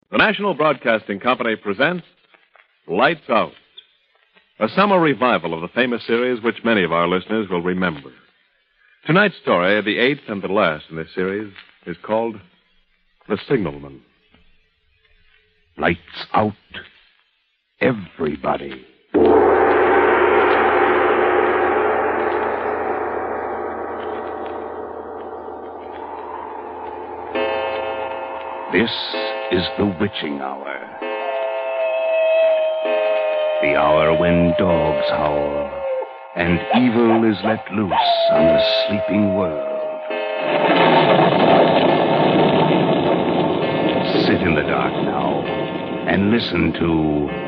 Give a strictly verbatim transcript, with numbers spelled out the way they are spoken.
The National Broadcasting Company presents Lights Out, a summer revival of the famous series which many of our listeners will remember. Tonight's story, the eighth and the last in this series, is called The Signalman. Lights out, everybody. This is the witching hour. The hour when dogs howl and evil is let loose on the sleeping world. Sit in the dark now and listen to